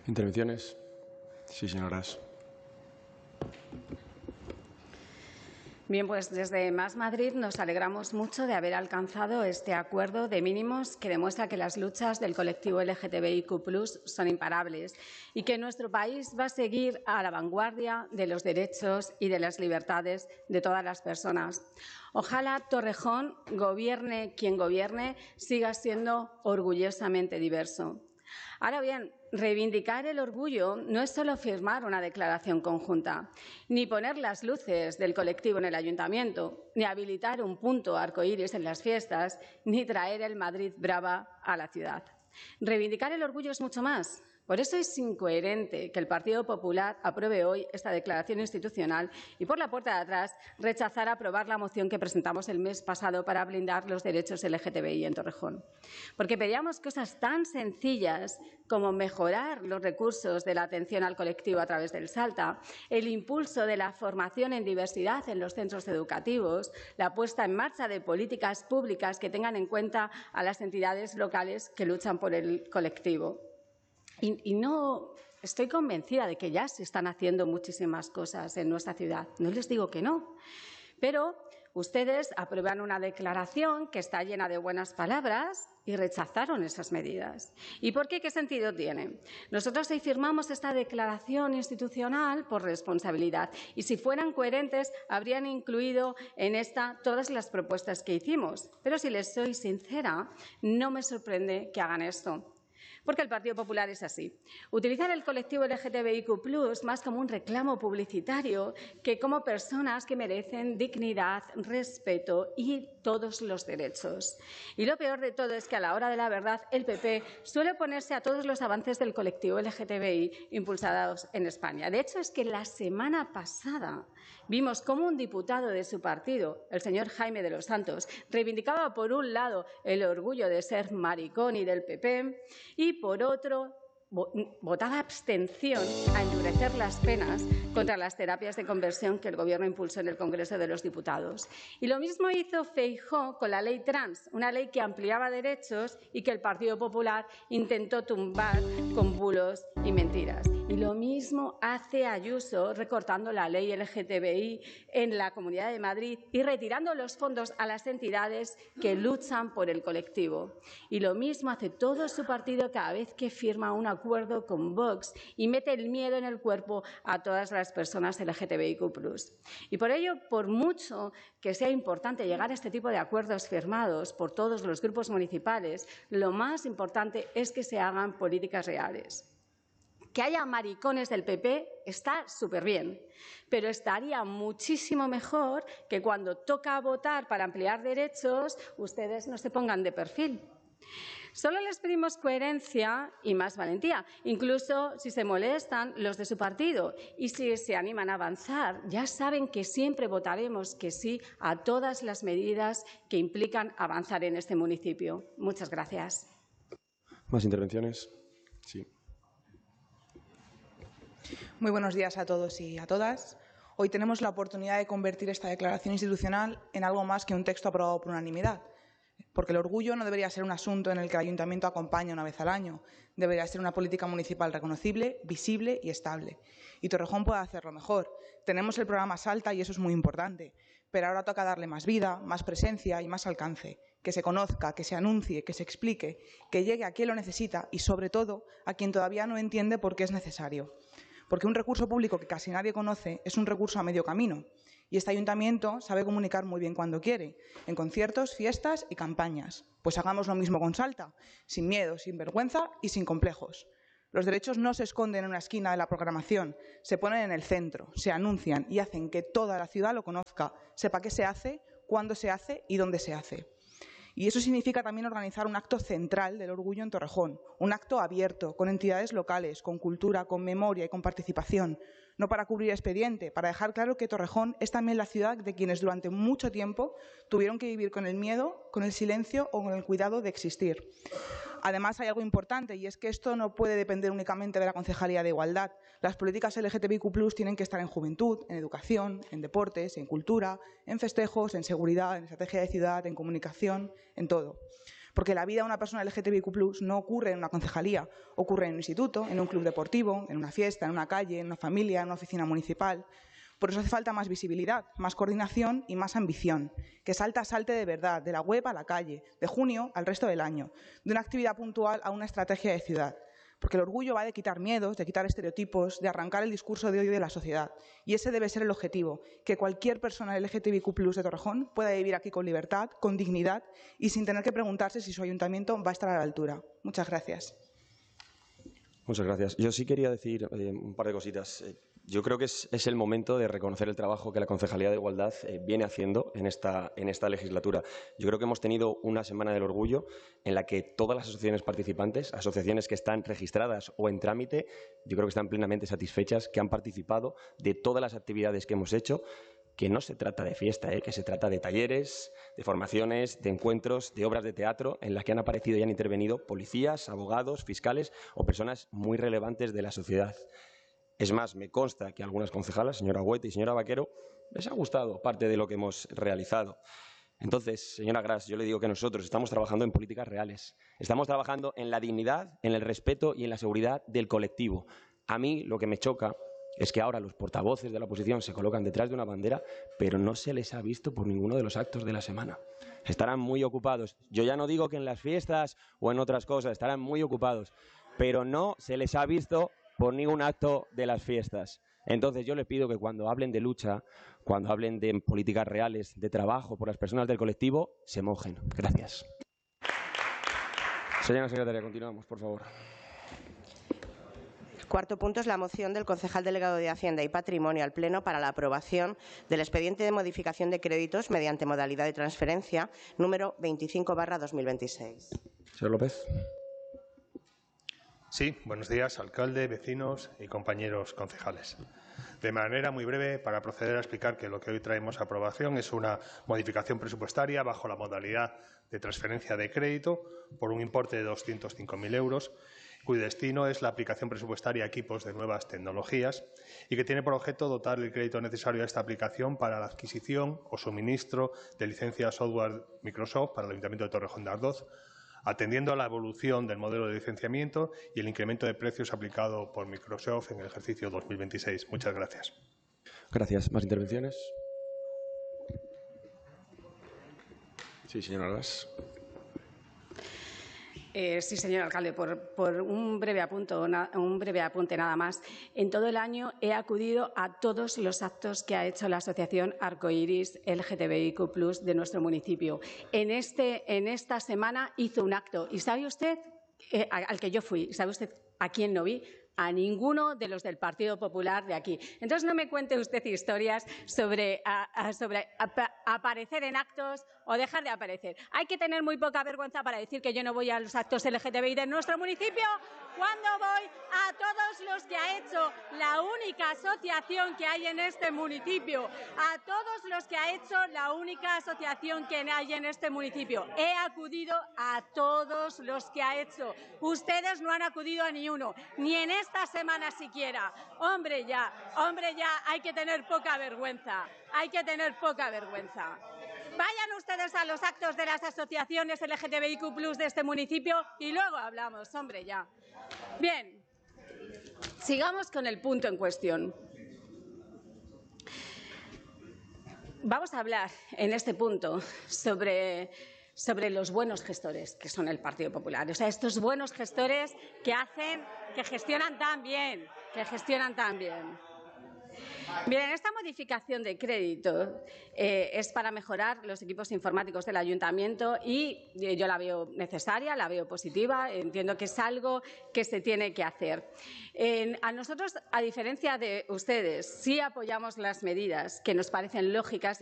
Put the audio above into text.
¿Intervenciones? Sí, señoras. Bien, pues desde Más Madrid nos alegramos mucho de haber alcanzado este acuerdo de mínimos que demuestra que las luchas del colectivo LGTBIQ+ son imparables y que nuestro país va a seguir a la vanguardia de los derechos y de las libertades de todas las personas. Ojalá Torrejón, gobierne quien gobierne, siga siendo orgullosamente diverso. Ahora bien, reivindicar el orgullo no es solo firmar una declaración conjunta, ni poner las luces del colectivo en el ayuntamiento, ni habilitar un punto arcoíris en las fiestas, ni traer el Madrid Brava a la ciudad. Reivindicar el orgullo es mucho más. Por eso es incoherente que el Partido Popular apruebe hoy esta declaración institucional y, por la puerta de atrás, rechazar aprobar la moción que presentamos el mes pasado para blindar los derechos LGTBI en Torrejón. Porque pedíamos cosas tan sencillas como mejorar los recursos de la atención al colectivo a través del Salta, el impulso de la formación en diversidad en los centros educativos, la puesta en marcha de políticas públicas que tengan en cuenta a las entidades locales que luchan por el colectivo. Y no estoy convencida de que ya se están haciendo muchísimas cosas en nuestra ciudad. No les digo que no. Pero ustedes aprueban una declaración que está llena de buenas palabras y rechazaron esas medidas. ¿Y por qué? ¿Qué sentido tiene? Nosotros hoy firmamos esta declaración institucional por responsabilidad y, si fueran coherentes, habrían incluido en esta todas las propuestas que hicimos. Pero, si les soy sincera, no me sorprende que hagan esto. Porque el Partido Popular es así. Utilizar el colectivo LGTBIQ+ más como un reclamo publicitario que como personas que merecen dignidad, respeto y todos los derechos. Y lo peor de todo es que, a la hora de la verdad, el PP suele oponerse a todos los avances del colectivo LGTBI impulsados en España. De hecho, es que la semana pasada vimos cómo un diputado de su partido, el señor Jaime de los Santos, reivindicaba por un lado el orgullo de ser maricón y del PP y por otro votaba abstención a endurecer las penas contra las terapias de conversión que el Gobierno impulsó en el Congreso de los Diputados. Y lo mismo hizo Feijóo con la ley trans, una ley que ampliaba derechos y que el Partido Popular intentó tumbar con bulos y mentiras. Y lo mismo hace Ayuso recortando la ley LGTBI en la Comunidad de Madrid y retirando los fondos a las entidades que luchan por el colectivo. Y lo mismo hace todo su partido cada vez que firma un acuerdo con Vox y mete el miedo en el cuerpo a todas las personas LGTBIQ+. Y por ello, por mucho que sea importante llegar a este tipo de acuerdos firmados por todos los grupos municipales, lo más importante es que se hagan políticas reales. Que haya maricones del PP está súper bien, pero estaría muchísimo mejor que cuando toca votar para ampliar derechos ustedes no se pongan de perfil. Solo les pedimos coherencia y más valentía, incluso si se molestan los de su partido. Y si se animan a avanzar, ya saben que siempre votaremos que sí a todas las medidas que implican avanzar en este municipio. Muchas gracias. ¿Más intervenciones? Sí. Muy buenos días a todos y a todas. Hoy tenemos la oportunidad de convertir esta declaración institucional en algo más que un texto aprobado por unanimidad. Porque el orgullo no debería ser un asunto en el que el Ayuntamiento acompañe una vez al año. Debería ser una política municipal reconocible, visible y estable. Y Torrejón puede hacerlo mejor. Tenemos el programa Salta y eso es muy importante. Pero ahora toca darle más vida, más presencia y más alcance. Que se conozca, que se anuncie, que se explique, que llegue a quien lo necesita y, sobre todo, a quien todavía no entiende por qué es necesario. Porque un recurso público que casi nadie conoce es un recurso a medio camino. Y este ayuntamiento sabe comunicar muy bien cuando quiere, en conciertos, fiestas y campañas. Pues hagamos lo mismo con Salta, sin miedo, sin vergüenza y sin complejos. Los derechos no se esconden en una esquina de la programación, se ponen en el centro, se anuncian y hacen que toda la ciudad lo conozca, sepa qué se hace, cuándo se hace y dónde se hace. Y eso significa también organizar un acto central del orgullo en Torrejón, un acto abierto, con entidades locales, con cultura, con memoria y con participación, no para cubrir expediente, para dejar claro que Torrejón es también la ciudad de quienes durante mucho tiempo tuvieron que vivir con el miedo, con el silencio o con el cuidado de existir. Además, hay algo importante y es que esto no puede depender únicamente de la Concejalía de Igualdad. Las políticas LGTBIQ+ tienen que estar en juventud, en educación, en deportes, en cultura, en festejos, en seguridad, en estrategia de ciudad, en comunicación, en todo. porque la vida de una persona LGTBIQ+ no ocurre en una concejalía, ocurre en un instituto, en un club deportivo, en una fiesta, en una calle, en una familia, en una oficina municipal. Por eso hace falta más visibilidad, más coordinación y más ambición. Que Salta salte de verdad, de la web a la calle, de junio al resto del año, de una actividad puntual a una estrategia de ciudad. Porque el orgullo va de quitar miedos, de quitar estereotipos, de arrancar el discurso de odio de la sociedad. Y ese debe ser el objetivo, que cualquier persona LGTBIQ+ de Torrejón pueda vivir aquí con libertad, con dignidad y sin tener que preguntarse si su ayuntamiento va a estar a la altura. Muchas gracias. Muchas gracias. Yo sí quería decir un par de cositas. Yo creo que es el momento de reconocer el trabajo que la Concejalía de Igualdad viene haciendo en esta legislatura. Yo creo que hemos tenido una Semana del Orgullo en la que todas las asociaciones participantes, asociaciones que están registradas o en trámite, yo creo que están plenamente satisfechas, que han participado de todas las actividades que hemos hecho, que no se trata de fiesta, que se trata de talleres, de formaciones, de encuentros, de obras de teatro en las que han aparecido y han intervenido policías, abogados, fiscales o personas muy relevantes de la sociedad. Es más, me consta que a algunas concejalas, señora Huete y señora Vaquero, les ha gustado parte de lo que hemos realizado. Entonces, señora Gras, yo le digo que nosotros estamos trabajando en políticas reales. Estamos trabajando en la dignidad, en el respeto y en la seguridad del colectivo. A mí lo que me choca es que ahora los portavoces de la oposición se colocan detrás de una bandera, pero no se les ha visto por ninguno de los actos de la semana. Estarán muy ocupados. Yo ya no digo que en las fiestas o en otras cosas, estarán muy ocupados, pero no se les ha visto por ningún acto de las fiestas. Entonces yo les pido que cuando hablen de lucha, cuando hablen de políticas reales, de trabajo por las personas del colectivo, se mojen. Gracias. Señora secretaria, continuamos, por favor. El cuarto punto es la moción del concejal delegado de Hacienda y Patrimonio al Pleno para la aprobación del expediente de modificación de créditos mediante modalidad de transferencia número 25/2026. Señor López. Sí, buenos días, alcalde, vecinos y compañeros concejales. De manera muy breve, para proceder a explicar que lo que hoy traemos a aprobación es una modificación presupuestaria bajo la modalidad de transferencia de crédito por un importe de 205.000 euros, cuyo destino es la aplicación presupuestaria a equipos de nuevas tecnologías y que tiene por objeto dotar el crédito necesario a esta aplicación para la adquisición o suministro de licencias software Microsoft para el Ayuntamiento de Torrejón de Ardoz, atendiendo a la evolución del modelo de licenciamiento y el incremento de precios aplicado por Microsoft en el ejercicio 2026. Muchas gracias. Gracias. ¿Más intervenciones? Sí, señora Gras. Sí, señor alcalde, por un breve apunte nada más. En todo el año he acudido a todos los actos que ha hecho la Asociación Arcoiris LGTBIQ+ de nuestro municipio. En esta semana hizo un acto. ¿Y sabe usted al que yo fui? ¿Sabe usted a quién no vi? A ninguno de los del Partido Popular de aquí. Entonces, no me cuente usted historias sobre aparecer en actos o dejar de aparecer. Hay que tener muy poca vergüenza para decir que yo no voy a los actos LGTBI de nuestro municipio, cuando voy a todos los que ha hecho la única asociación que hay en este municipio, a todos los que ha hecho la única asociación que hay en este municipio. He acudido a todos los que ha hecho. Ustedes no han acudido a ni uno, ni en esta semana siquiera. Hombre, ya, hay que tener poca vergüenza. Hay que tener poca vergüenza. Vayan ustedes a los actos de las asociaciones LGTBIQ+ de este municipio y luego hablamos, hombre, ya. Bien, sigamos con el punto en cuestión. Vamos a hablar en este punto sobre los buenos gestores que son el Partido Popular. O sea, estos buenos gestores que gestionan tan bien, Bien, esta modificación de crédito es para mejorar los equipos informáticos del ayuntamiento y yo la veo necesaria, la veo positiva, entiendo que es algo que se tiene que hacer. A nosotros, a diferencia de ustedes, sí apoyamos las medidas que nos parecen lógicas